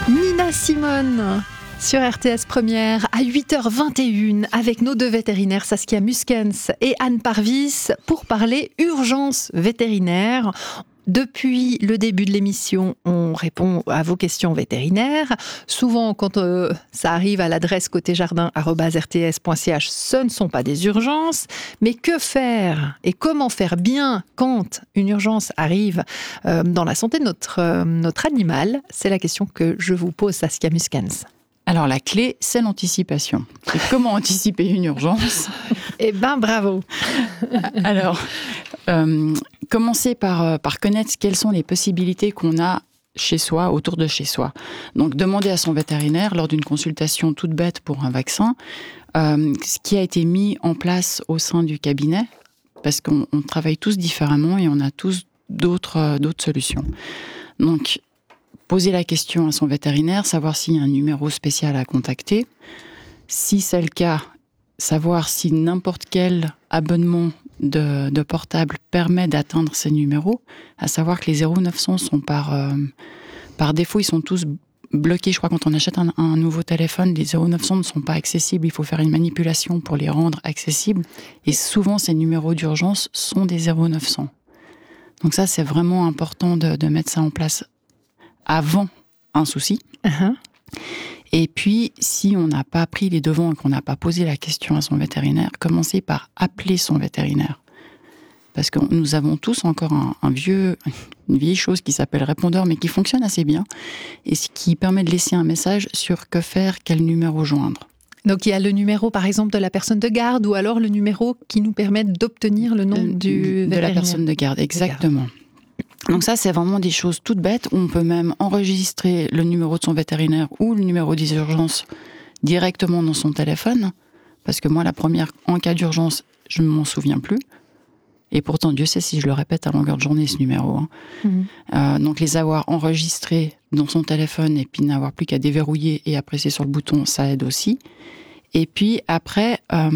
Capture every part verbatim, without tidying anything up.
Nina Simone sur R T S Première à huit heures vingt et une avec nos deux vétérinaires Saskia Muskens et Anne Parvis pour parler urgence vétérinaire. Depuis le début de l'émission, on répond à vos questions vétérinaires. Souvent, quand euh, ça arrive à l'adresse côté jardin arobase r t s point c h, ce ne sont pas des urgences. Mais que faire et comment faire bien quand une urgence arrive euh, dans la santé de notre, euh, notre animal? C'est la question que je vous pose, Saskia Muskens. Alors la clé, c'est l'anticipation. Et comment anticiper une urgence? Eh ben bravo. Alors, euh, commencer par, par connaître quelles sont les possibilités qu'on a chez soi, autour de chez soi. Donc demander à son vétérinaire, lors d'une consultation toute bête pour un vaccin, euh, ce qui a été mis en place au sein du cabinet, parce qu'on on travaille tous différemment et on a tous d'autres, d'autres solutions. Donc, poser la question à son vétérinaire, savoir s'il y a un numéro spécial à contacter. Si c'est le cas, savoir si n'importe quel abonnement de, de portable permet d'atteindre ces numéros. À savoir que les zéro neuf cents sont par, euh, par défaut, ils sont tous bloqués. Je crois que quand on achète un, un nouveau téléphone, les zéro neuf cents ne sont pas accessibles. Il faut faire une manipulation pour les rendre accessibles. Et souvent, ces numéros d'urgence sont des zéro neuf cents. Donc ça, c'est vraiment important de, de mettre ça en place avant un souci. Uh-huh. Et puis, si on n'a pas pris les devants et qu'on n'a pas posé la question à son vétérinaire, commencer par appeler son vétérinaire. Parce que nous avons tous encore un, un vieux, une vieille chose qui s'appelle répondeur, mais qui fonctionne assez bien, et ce qui permet de laisser un message sur que faire, quel numéro joindre. Donc il y a le numéro, par exemple, de la personne de garde, ou alors le numéro qui nous permet d'obtenir le nom de, du vétérinaire. De la personne de garde, exactement. De garde. Donc ça, c'est vraiment des choses toutes bêtes, où on peut même enregistrer le numéro de son vétérinaire ou le numéro des urgences directement dans son téléphone. Parce que moi, la première, en cas d'urgence, je ne m'en souviens plus. Et pourtant, Dieu sait si je le répète à longueur de journée, ce numéro. Hein. Mmh. Euh, donc les avoir enregistrés dans son téléphone et puis n'avoir plus qu'à déverrouiller et à presser sur le bouton, ça aide aussi. Et puis après, euh,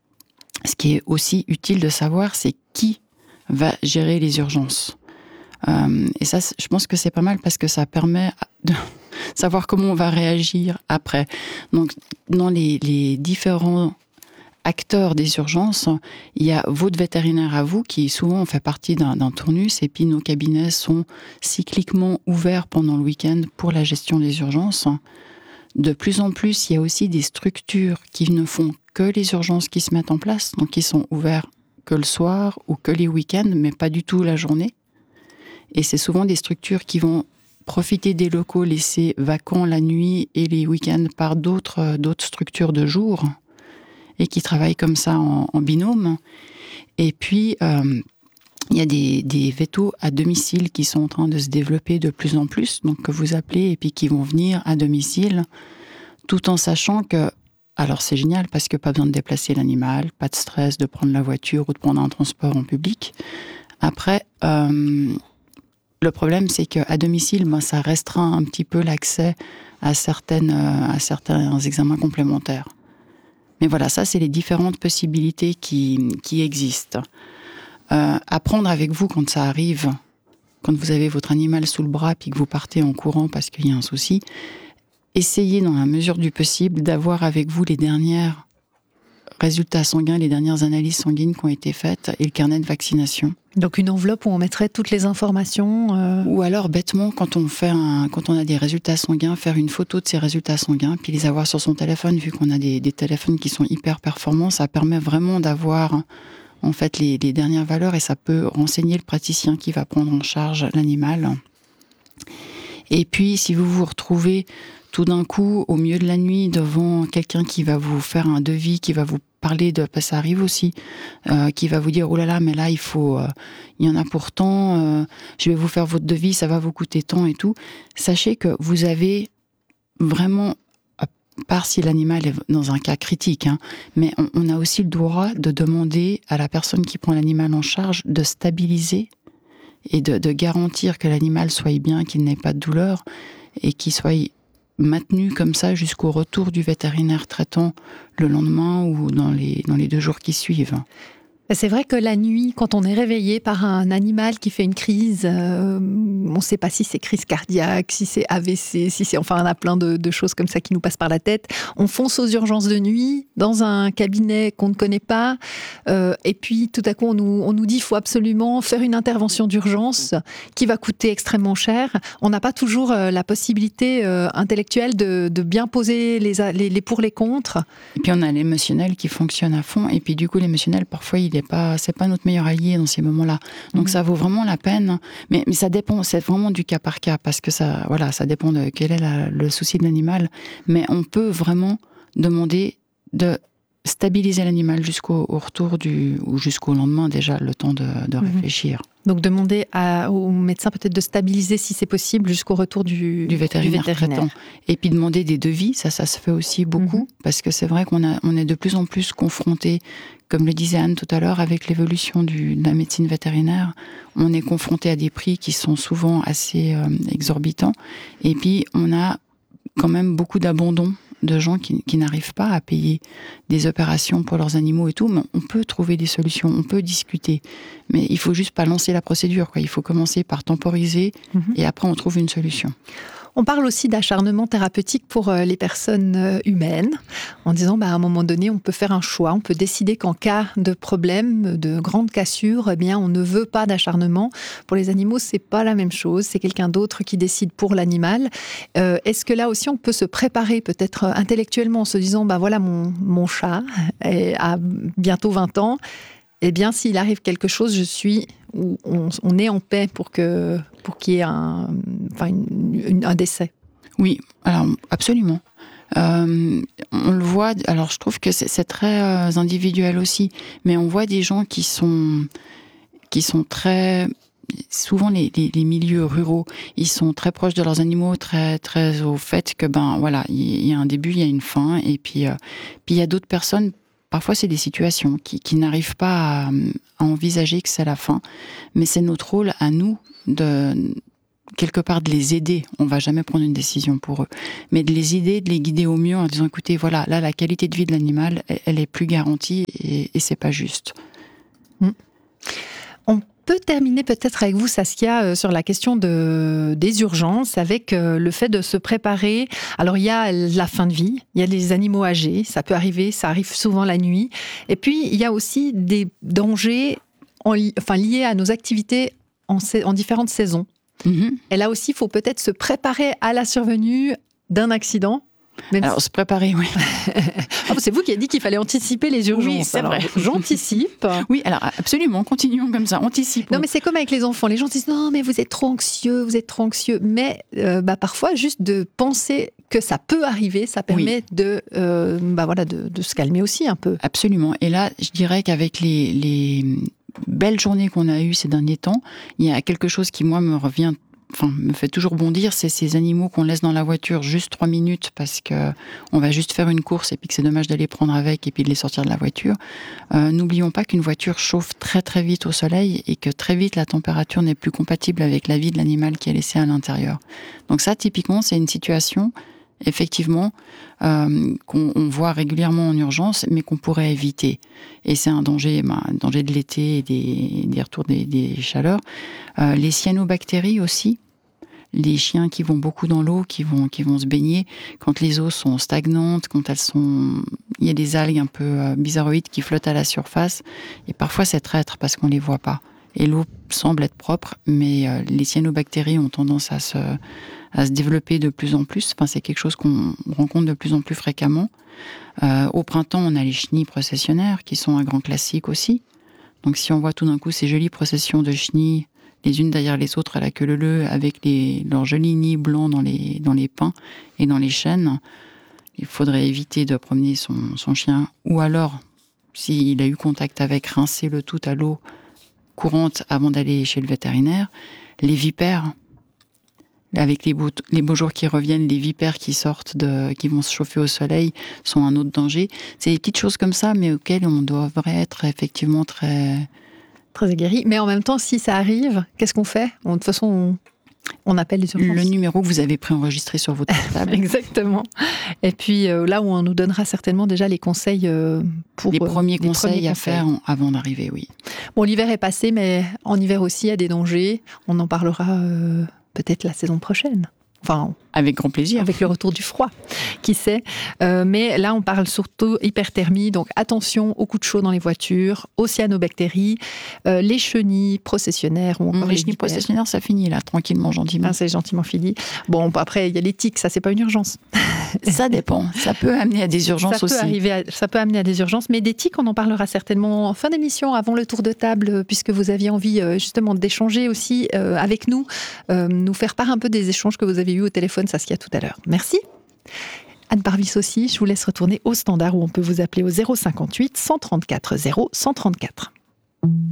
ce qui est aussi utile de savoir, c'est qui va gérer les urgences. Euh, et ça, je pense que c'est pas mal parce que ça permet de savoir comment on va réagir après. Donc, dans les, les différents acteurs des urgences, il y a votre vétérinaire à vous qui souvent fait partie d'un, d'un tournus, et puis nos cabinets sont cycliquement ouverts pendant le week-end pour la gestion des urgences. De plus en plus, il y a aussi des structures qui ne font que les urgences qui se mettent en place, donc qui sont ouverts que le soir ou que les week-ends, mais pas du tout la journée. Et c'est souvent des structures qui vont profiter des locaux laissés vacants la nuit et les week-ends par d'autres, d'autres structures de jour et qui travaillent comme ça en, en binôme. Et puis, euh, il y a des, des vétos à domicile qui sont en train de se développer de plus en plus, donc que vous appelez et puis qui vont venir à domicile, tout en sachant que, alors c'est génial parce que pas besoin de déplacer l'animal, pas de stress de prendre la voiture ou de prendre un transport en public. Après, euh, le problème, c'est qu'à domicile, ben, ça restreint un petit peu l'accès à, certaines, à certains examens complémentaires. Mais voilà, ça, c'est les différentes possibilités qui, qui existent. Euh, apprendre avec vous quand ça arrive, quand vous avez votre animal sous le bras puis que vous partez en courant parce qu'il y a un souci, essayez dans la mesure du possible d'avoir avec vous les derniers résultats sanguins, les dernières analyses sanguines qui ont été faites et le carnet de vaccination. Donc une enveloppe où on mettrait toutes les informations euh... Ou alors bêtement, quand on fait un, quand on a des résultats sanguins, faire une photo de ces résultats sanguins, puis les avoir sur son téléphone, vu qu'on a des, des téléphones qui sont hyper performants, ça permet vraiment d'avoir en fait les, les dernières valeurs et ça peut renseigner le praticien qui va prendre en charge l'animal. Et puis si vous vous retrouvez tout d'un coup au milieu de la nuit devant quelqu'un qui va vous faire un devis, qui va vous parler de, ça arrive aussi, euh, qui va vous dire oh là là mais là il faut, euh, il y en a pourtant, euh, je vais vous faire votre devis, ça va vous coûter tant et tout. Sachez que vous avez vraiment, à part si l'animal est dans un cas critique, hein, mais on, on a aussi le droit de demander à la personne qui prend l'animal en charge de stabiliser et de, de garantir que l'animal soit bien, qu'il n'ait pas de douleur et qu'il soit maintenu comme ça jusqu'au retour du vétérinaire traitant le lendemain ou dans les, dans les deux jours qui suivent. C'est vrai que la nuit, quand on est réveillé par un animal qui fait une crise, euh, on ne sait pas si c'est crise cardiaque, si c'est A V C, si c'est... Enfin, on a plein de, de choses comme ça qui nous passent par la tête. On fonce aux urgences de nuit, dans un cabinet qu'on ne connaît pas. Euh, et puis, tout à coup, on nous, on nous dit qu'il faut absolument faire une intervention d'urgence qui va coûter extrêmement cher. On n'a pas toujours euh, la possibilité euh, intellectuelle de, de bien poser les, les, les pour, les contre. Et puis, on a l'émotionnel qui fonctionne à fond. Et puis, du coup, l'émotionnel, parfois, il est pas, c'est pas notre meilleur allié dans ces moments-là. Donc mmh. ça vaut vraiment la peine. Mais, mais ça dépend, c'est vraiment du cas par cas, parce que ça, voilà, ça dépend de quel est la, le souci de l'animal. Mais on peut vraiment demander de stabiliser l'animal jusqu'au au retour du, ou jusqu'au lendemain déjà, le temps de, de réfléchir. Donc demander à, au médecin peut-être de stabiliser si c'est possible jusqu'au retour du, du vétérinaire, du vétérinaire. traitant. Et puis demander des devis, ça, ça se fait aussi beaucoup, mmh. parce que c'est vrai qu'on a, on est de plus en plus confronté, comme le disait Anne tout à l'heure, avec l'évolution du, de la médecine vétérinaire, on est confronté à des prix qui sont souvent assez euh, exorbitants. Et puis on a quand même beaucoup d'abandon de gens qui, qui n'arrivent pas à payer des opérations pour leurs animaux et tout, mais on peut trouver des solutions, on peut discuter. Mais il faut juste pas lancer la procédure, quoi. Il faut commencer par temporiser mmh. et après on trouve une solution. On parle aussi d'acharnement thérapeutique pour les personnes humaines, en disant bah, à un moment donné, on peut faire un choix, on peut décider qu'en cas de problème, de grande cassure, eh bien, on ne veut pas d'acharnement. Pour les animaux, c'est pas la même chose, c'est quelqu'un d'autre qui décide pour l'animal. Euh, est-ce que là aussi, on peut se préparer peut-être intellectuellement en se disant bah, voilà, mon, mon chat a bientôt vingt ans, eh bien, s'il arrive quelque chose, je suis, on, on est en paix pour que, pour qu'il y ait un, enfin une, une, un décès. Oui, alors absolument. Euh, on le voit. Alors, je trouve que c'est, c'est très euh, individuel aussi, mais on voit des gens qui sont, qui sont très, souvent les, les, les milieux ruraux, ils sont très proches de leurs animaux, très, très au fait que ben voilà, il y a un début, il y a une fin, et puis, euh, puis il y a d'autres personnes. Parfois, c'est des situations qui, qui n'arrivent pas à, à envisager que c'est la fin. Mais c'est notre rôle à nous, de, quelque part, de les aider. On ne va jamais prendre une décision pour eux. Mais de les aider, de les guider au mieux en disant, écoutez, voilà, là, la qualité de vie de l'animal, elle, elle est plus garantie et, et c'est pas juste. Mmh. On peut terminer peut-être avec vous, Saskia, sur la question de, des urgences, avec le fait de se préparer. Alors, il y a la fin de vie, il y a les animaux âgés, ça peut arriver, ça arrive souvent la nuit. Et puis, il y a aussi des dangers en, enfin, liés à nos activités en, en différentes saisons. Mm-hmm. Et là aussi, il faut peut-être se préparer à la survenue d'un accident. Même Alors, si... se préparer, oui. Ah, c'est vous qui avez dit qu'il fallait anticiper les urgences. Oui, c'est alors, vrai. J'anticipe. Oui, alors absolument, continuons comme ça, anticipons. Non, mais c'est comme avec les enfants. Les gens disent non, mais vous êtes trop anxieux, vous êtes trop anxieux. Mais euh, bah, parfois, juste de penser que ça peut arriver, ça permet oui. de, euh, bah, voilà, de, de se calmer aussi un peu. Absolument. Et là, je dirais qu'avec les, les belles journées qu'on a eues ces derniers temps, il y a quelque chose qui, moi, me revient Enfin, me fait toujours bondir, c'est ces animaux qu'on laisse dans la voiture juste trois minutes parce que on va juste faire une course et puis que c'est dommage d'aller prendre avec et puis de les sortir de la voiture. Euh, n'oublions pas qu'une voiture chauffe très très vite au soleil et que très vite la température n'est plus compatible avec la vie de l'animal qui est laissé à l'intérieur. Donc ça, typiquement, c'est une situation, effectivement, euh, qu'on on voit régulièrement en urgence, mais qu'on pourrait éviter. Et c'est un danger, ben, un danger de l'été et des, des retours des, des chaleurs. Euh, les cyanobactéries aussi, les chiens qui vont beaucoup dans l'eau, qui vont, qui vont se baigner, quand les eaux sont stagnantes, quand elles sont... Il y a des algues un peu euh, bizarroïdes qui flottent à la surface, et parfois c'est traître parce qu'on les voit pas. Et l'eau semble être propre, mais euh, les cyanobactéries ont tendance à se... à se développer de plus en plus. Enfin, c'est quelque chose qu'on rencontre de plus en plus fréquemment. Euh, au printemps, on a les chenilles processionnaires, qui sont un grand classique aussi. Donc, si on voit tout d'un coup ces jolies processions de chenilles, les unes derrière les autres à la queue leu-leu, avec les, leurs jolis nids blancs dans les, dans les pins et dans les chênes, il faudrait éviter de promener son, son chien. Ou alors, s'il a eu contact avec, rincer le tout à l'eau courante avant d'aller chez le vétérinaire. Les vipères, avec les beaux, les beaux jours qui reviennent, les vipères qui sortent, de, qui vont se chauffer au soleil, sont un autre danger. C'est des petites choses comme ça, mais auxquelles on devrait être effectivement très... Très aguerri. Mais en même temps, si ça arrive, qu'est-ce qu'on fait ? Bon, de toute façon, on... On appelle les urgences. Le numéro que vous avez préenregistré sur votre portable. Exactement. Et puis euh, là où on nous donnera certainement déjà les conseils euh, pour... Les premiers euh, les conseils premiers à conseils. faire avant d'arriver, oui. Bon, l'hiver est passé, mais en hiver aussi, il y a des dangers. On en parlera euh, peut-être la saison prochaine. Enfin, avec grand plaisir. Avec le retour du froid, qui sait. Euh, mais là, on parle surtout hyperthermie. Donc, attention aux coups de chaud dans les voitures, aux cyanobactéries, euh, les chenilles processionnaires. Ou encore les, les chenilles processionnaires, ça finit là, tranquillement, gentiment. Ah, c'est gentiment fini. Bon, après, il y a les tiques, ça, c'est pas une urgence. Ça dépend. Ça peut amener à des urgences ça aussi. Peut arriver à, ça peut amener à des urgences. Mais des tiques, on en parlera certainement en fin d'émission, avant le tour de table, puisque vous aviez envie justement d'échanger aussi euh, avec nous, euh, nous faire part un peu des échanges que vous avez eus au téléphone, Saskia, tout à l'heure. Merci. Anne Parvis aussi, je vous laisse retourner au standard où on peut vous appeler au zéro cinquante-huit cent trente-quatre zéro cent trente-quatre.